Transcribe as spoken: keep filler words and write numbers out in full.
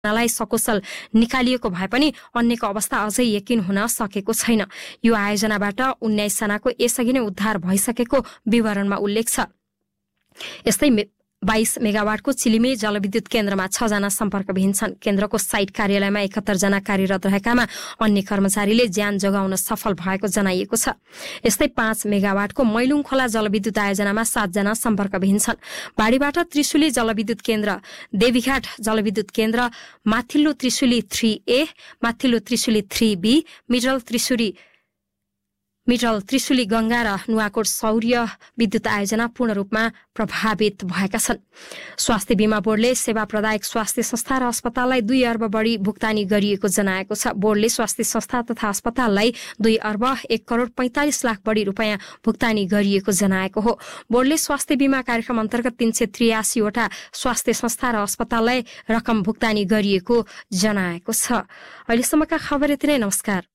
लाई सकुशल निकालिएको भए पनि अन्यको अवस्था अझै यकिन हुन सकेको छैन। यो आयोजनाबाट उन्नाइस जनाको यसअघि नै उद्धार भइसकेको विवरणमा उल्लेख छ। यस्तै बाइस मेगावाटको चिलिमे जलविद्युत केन्द्रमा छ जना सम्पर्कविहीन छन्। केन्द्रको साइट कार्यालयमा एकहत्तर जना कार्यरत रहेकामा अन्य कर्मचारीले ज्यान जोगाउन सफल भएको जनाइएको छ। यस्तै पाँच मेगावाटको मैलुङ खोला जलविद्युत आयोजनामा सात जना सम्पर्कविहीन छन्। बाढीबाट त्रिशुली जलविद्युत केन्द्र, देवीघाट जलविद्युत केन्द्र, माथिल्लो त्रिशुली थ्री ए, माथिल्लो Trishuli three be, middle Trishuli middle Trishuli Ganga र नुवाकोट सौर्य विद्युत आयोजना पूर्ण रूपमा प्रभावित भएका छन्। स्वास्थ्य बीमा बोर्डले सेवा प्रदायक स्वास्थ्य संस्था र अस्पताललाई दुई अर्ब बढी भुक्तानी गरिएको जनाएको छ। बोर्डले स्वास्थ्य संस्था तथा अस्पताललाई दुई अर्ब एक करोड़ पैंतालिस लाख बढी रूपियाँ भुक्तानी गरिएको जनाएको हो। बोर्डले स्वास्थ्य बीमा कार्यक्रम अन्तर्गत तीन सय त्रियासीवटा स्वास्थ्य संस्था र अस्पताललाई रकम भुक्तानी गरिएको जनाएको छ। अहिलेसम्मका खबर यति नै। नमस्कार।